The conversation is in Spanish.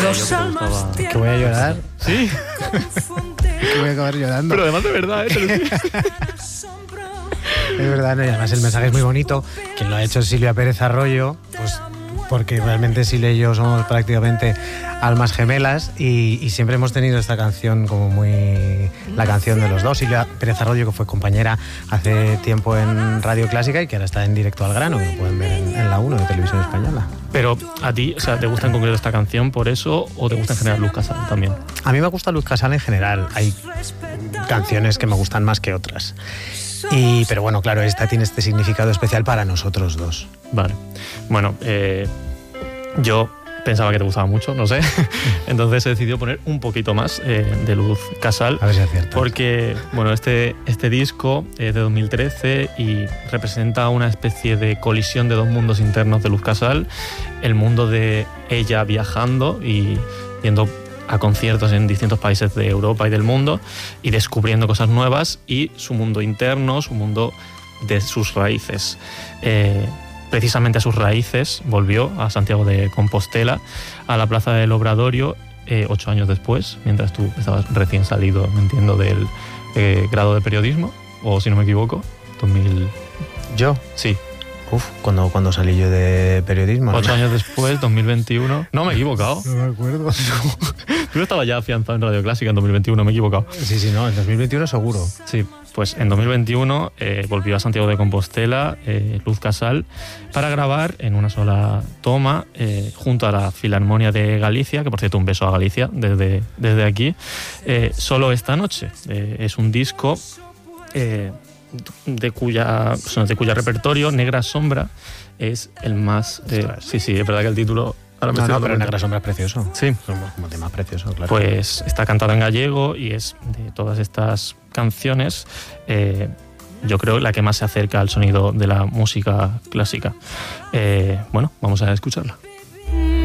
sabía yo que te gustaba. Que voy a llorar. ¿Sí? Que voy a acabar llorando. Pero además de verdad, Es verdad, ¿no? Y además el mensaje es muy bonito. Quien lo ha hecho es Silvia Pérez Arroyo, pues porque realmente Silvia y yo somos prácticamente almas gemelas y siempre hemos tenido esta canción como muy la canción de los dos. Silvia Pérez Arroyo, que fue compañera hace tiempo en Radio Clásica y que ahora está en Directo al Grano, que lo pueden ver en la 1 de Televisión Española. Pero a ti, o sea, ¿te gusta en concreto esta canción por eso o te gusta en general Luz Casal también? A mí me gusta Luz Casal en general. Hay canciones que me gustan más que otras. Pero bueno, claro, esta tiene este significado especial para nosotros dos. Vale. Bueno, yo pensaba que te gustaba mucho, no sé. Entonces he decidido poner un poquito más de Luz Casal. A ver si aciertas. Porque, bueno, este disco es de 2013 y representa una especie de colisión de dos mundos internos de Luz Casal. El mundo de ella viajando y yendo a conciertos en distintos países de Europa y del mundo y descubriendo cosas nuevas, y su mundo interno, su mundo de sus raíces. Precisamente a sus raíces volvió a Santiago de Compostela, a la Plaza del Obradorio, 8 años después, mientras tú estabas recién salido, me entiendo, del grado de periodismo, o si no me equivoco, 2000... ¿Yo? Sí. Cuando salí yo de periodismo. 8 años después, 2021. No, me he equivocado. No me acuerdo. Yo estaba ya afianzado en Radio Clásica en 2021, me he equivocado. Sí, no, en 2021 seguro. Sí, pues en 2021 volvió a Santiago de Compostela, Luz Casal, para grabar en una sola toma, junto a la Filarmonia de Galicia, que por cierto un beso a Galicia desde aquí, Solo esta noche. Es un disco de cuya repertorio, Negra Sombra, es el más... sí, es verdad que el título... Pero Negra Sombra es precioso. Sí. Como tema precioso, claro. Pues está cantado en gallego y es de todas estas canciones, yo creo la que más se acerca al sonido de la música clásica. Bueno, vamos a escucharla.